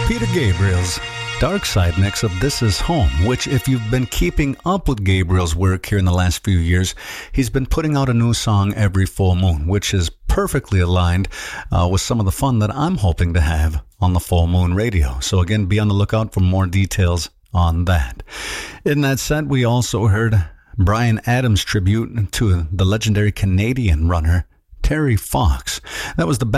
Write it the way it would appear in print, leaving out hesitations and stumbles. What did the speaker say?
Peter Gabriel's Dark Side mix of This Is Home, which, if you've been keeping up with Gabriel's work here in the last few years, he's been putting out a new song every full moon, which is perfectly aligned with some of the fun that I'm hoping to have on the Full Moon Radio. So again, be on the lookout for more details on that. In that set, we also heard Bryan Adams' tribute to the legendary Canadian runner Terry Fox. That was the